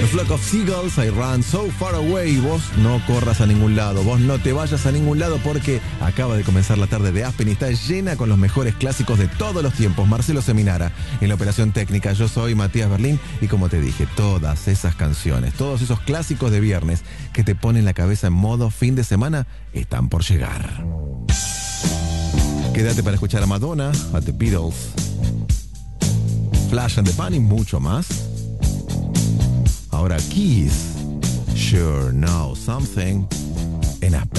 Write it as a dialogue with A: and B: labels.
A: Flock of Seagulls, I Run So Far Away. Vos no corras a ningún lado, vos no te vayas a ningún lado porque acaba de comenzar la tarde de Aspen y está llena con los mejores clásicos de todos los tiempos. Marcelo Seminara en la operación técnica. Yo soy Matías Berlín y como te dije, todas esas canciones, todos esos clásicos de viernes que te ponen la cabeza en modo fin de semana están por llegar. Quédate para escuchar a Madonna, a The Beatles, Flash and the Pan y mucho más. Ahora Kiss, Sure Know Something en Aspen.